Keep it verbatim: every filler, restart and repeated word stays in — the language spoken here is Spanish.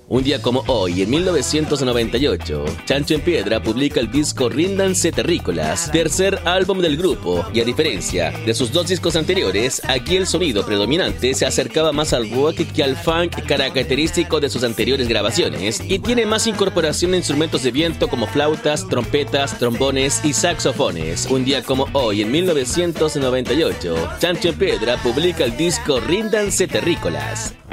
Un día como hoy, en mil novecientos noventa y ocho, Chancho en Piedra publica el disco Ríndanse Terrícolas, tercer álbum del grupo, y a diferencia de sus dos discos anteriores, aquí el sonido predominante se acercaba más al rock que al funk característico de sus anteriores grabaciones, y tiene más incorporación de instrumentos de viento como flautas, trompetas, trombones y saxofones. Un día como hoy, en mil novecientos noventa y ocho, Chancho en Piedra publica el disco Ríndanse Terrícolas.